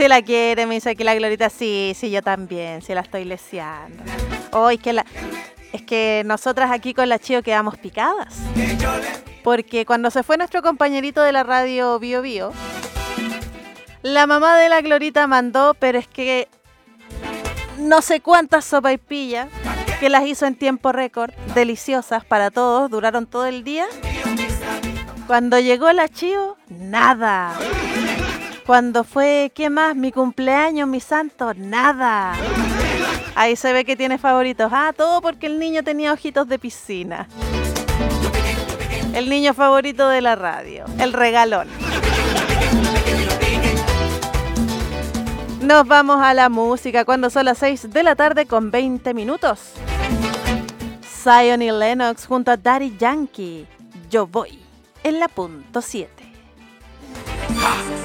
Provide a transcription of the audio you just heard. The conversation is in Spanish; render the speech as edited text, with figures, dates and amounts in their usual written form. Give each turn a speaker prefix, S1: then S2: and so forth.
S1: Si la quiere, me dice aquí la Glorita. Sí, yo también, si la estoy leseando. Oh, es que nosotras aquí con la Chio quedamos picadas. Porque cuando se fue nuestro compañerito de la radio Bio Bio, la mamá de la Glorita mandó, pero es que no sé cuántas sopaipillas, que las hizo en tiempo récord, deliciosas para todos, duraron todo el día. Cuando llegó la Chio, nada. Cuando fue, ¿qué más? Mi cumpleaños, mi santo, nada. Ahí se ve que tiene favoritos. Ah, todo porque el niño tenía ojitos de piscina. El niño favorito de la radio, el regalón. Nos vamos a la música cuando son las 6 de la tarde con 20 minutos. Zion y Lennox junto a Daddy Yankee. Yo voy en la punto 7.